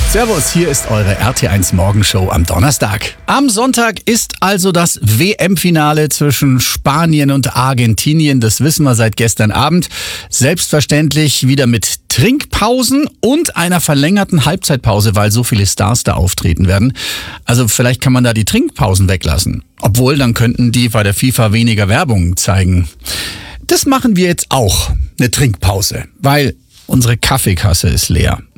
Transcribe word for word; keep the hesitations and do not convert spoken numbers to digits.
Servus, hier ist eure R T eins Morgenshow am Donnerstag. Am Sonntag ist also das W M-Finale zwischen Spanien und Argentinien. Das wissen wir seit gestern Abend. Selbstverständlich wieder mit Trinkpausen und einer verlängerten Halbzeitpause, weil so viele Stars da auftreten werden. Also vielleicht kann man da die Trinkpausen weglassen. Obwohl, dann könnten die bei der FIFA weniger Werbung zeigen. Das machen wir jetzt auch, eine Trinkpause, weil unsere Kaffeekasse ist leer.